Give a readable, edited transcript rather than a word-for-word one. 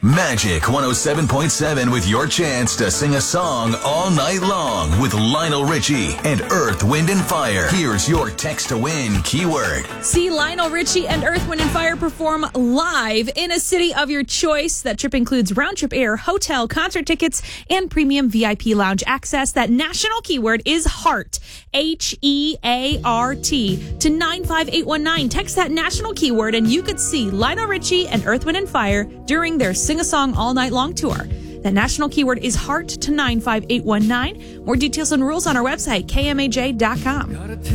Magic 107.7 with your chance to sing a song all night long with Lionel Richie and Earth, Wind & Fire. Here's your text to win keyword. See Lionel Richie and Earth, Wind & Fire perform live in a city of your choice. That trip includes round-trip air, hotel, concert tickets, and premium VIP lounge access. That national keyword is HEART, H-E-A-R-T, to 95819. Text that national keyword and you could see Lionel Richie and Earth, Wind & Fire during their Sing a Song All Night Long tour. That national keyword is HEART to 95819. More details and rules on our website, kmaj.com.